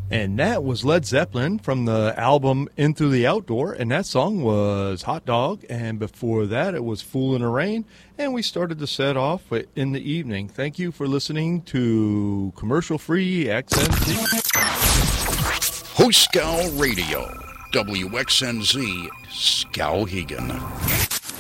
And that was Led Zeppelin from the album Into the Outdoor, and that song was Hot Dog, and before that it was Fool in the Rain, and we started the set off in the evening. Thank you for listening to commercial-free XNZ. Host Scow Radio, WXNZ, Skowhegan.